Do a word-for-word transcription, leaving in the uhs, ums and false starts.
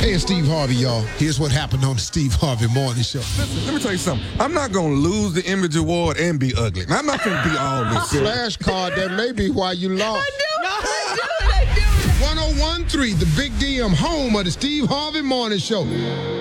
Hey, it's Steve Harvey, y'all. Here's what happened on the Steve Harvey Morning Show. Listen, let me tell you something. I'm not going to lose the image award and be ugly. Now, I'm not going to be all this. Flashcard, that may be why you lost. I do it, I do it, I do it. one oh one point three, the Big D M, home of the Steve Harvey Morning Show.